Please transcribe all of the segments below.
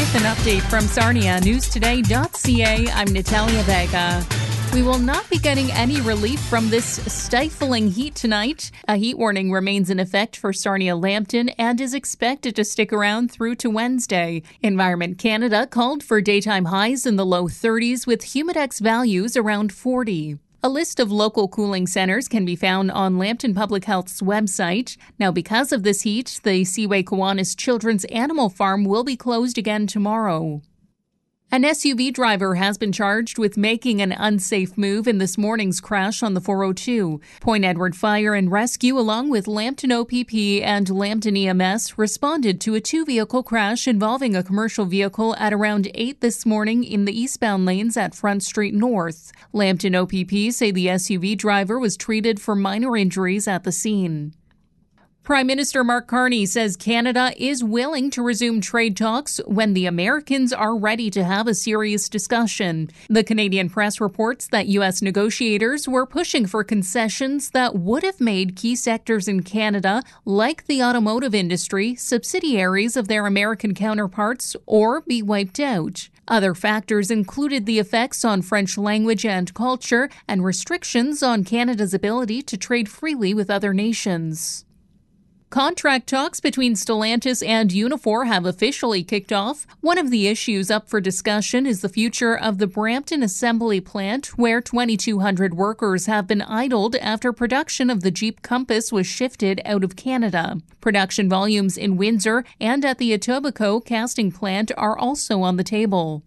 With an update from SarniaNewsToday.ca, I'm Natalia Vega. We will not be getting any relief from this stifling heat tonight. A heat warning remains in effect for Sarnia-Lambton and is expected to stick around through to Wednesday. Environment Canada called for daytime highs in the low 30s with humidex values around 40. A list of local cooling centers can be found on Lambton Public Health's website. Now, because of this heat, the Seaway Kiwanis Children's Animal Farm will be closed again tomorrow. An SUV driver has been charged with making an unsafe move in this morning's crash on the 402. Point Edward Fire and Rescue, along with Lambton OPP and Lambton EMS, responded to a two-vehicle crash involving a commercial vehicle at around 8 this morning in the eastbound lanes at Front Street North. Lambton OPP say the SUV driver was treated for minor injuries at the scene. Prime Minister Mark Carney says Canada is willing to resume trade talks when the Americans are ready to have a serious discussion. The Canadian Press reports that U.S. negotiators were pushing for concessions that would have made key sectors in Canada, like the automotive industry, subsidiaries of their American counterparts or be wiped out. Other factors included the effects on French language and culture and restrictions on Canada's ability to trade freely with other nations. Contract talks between Stellantis and Unifor have officially kicked off. One of the issues up for discussion is the future of the Brampton Assembly Plant, where 2,200 workers have been idled after production of the Jeep Compass was shifted out of Canada. Production volumes in Windsor and at the Etobicoke casting plant are also on the table.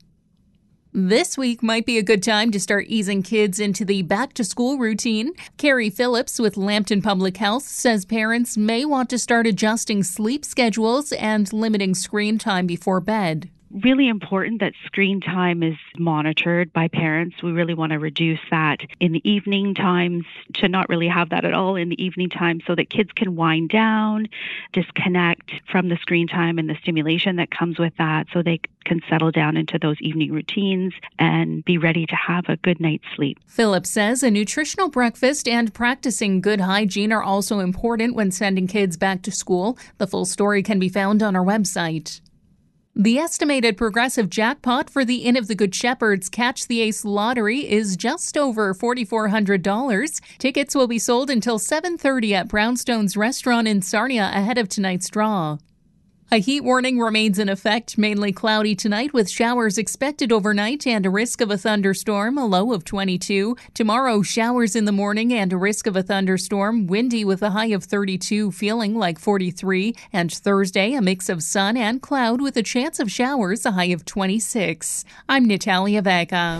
This week might be a good time to start easing kids into the back-to-school routine. Carrie Phillips with Lambton Public Health says parents may want to start adjusting sleep schedules and limiting screen time before bed. Really important that screen time is monitored by parents. We really want to reduce that in the evening times, to not really have that at all in the evening time, so that kids can wind down, disconnect from the screen time and the stimulation that comes with that, so they can settle down into those evening routines and be ready to have a good night's sleep. Phillips says a nutritional breakfast and practicing good hygiene are also important when sending kids back to school. The full story can be found on our website. The estimated progressive jackpot for the Inn of the Good Shepherd's Catch the Ace lottery is just over $4,400. Tickets will be sold until 7:30 at Brownstone's Restaurant in Sarnia ahead of tonight's draw. A heat warning remains in effect, mainly cloudy tonight with showers expected overnight and a risk of a thunderstorm, a low of 22. Tomorrow, showers in the morning and a risk of a thunderstorm, windy with a high of 32, feeling like 43. And Thursday, a mix of sun and cloud with a chance of showers, a high of 26. I'm Natalia Vega.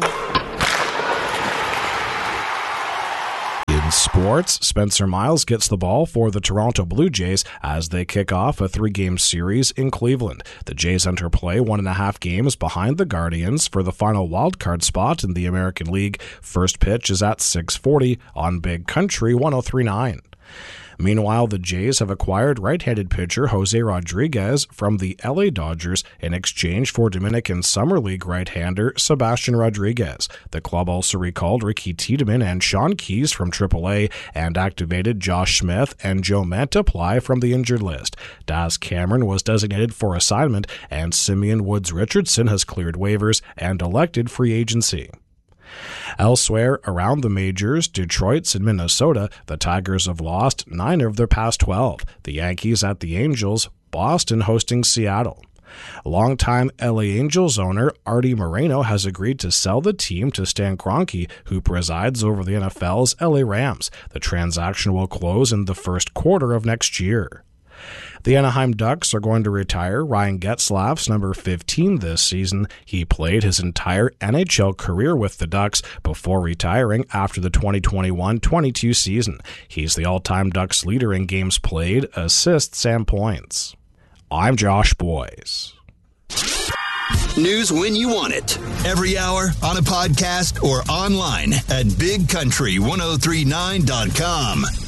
In sports, Spencer Miles gets the ball for the Toronto Blue Jays as they kick off a 3-game series in Cleveland. The Jays enter play 1.5 games behind the Guardians for the final wildcard spot in the American League. First pitch is at 6:40 on Big Country 103.9. Meanwhile, the Jays have acquired right-handed pitcher Jose Rodriguez from the LA Dodgers in exchange for Dominican Summer League right-hander Sebastian Rodriguez. The club also recalled Ricky Tiedemann and Sean Keyes from AAA and activated Josh Smith and Joe Mantiply from the injured list. Daz Cameron was designated for assignment, and Simeon Woods Richardson has cleared waivers and elected free agency. Elsewhere, around the majors, Detroit's in Minnesota, the Tigers have lost 9 of their past 12. The Yankees at the Angels, Boston hosting Seattle. Longtime LA Angels owner Artie Moreno has agreed to sell the team to Stan Kroenke, who presides over the NFL's LA Rams. The transaction will close in the first quarter of next year. The Anaheim Ducks are going to retire Ryan Getzlaf's number 15 this season. He played his entire NHL career with the Ducks before retiring after the 2021-22 season. He's the all-time Ducks leader in games played, assists, and points. I'm Josh Boyes. News when you want it. Every hour, on a podcast, or online at BigCountry1039.com.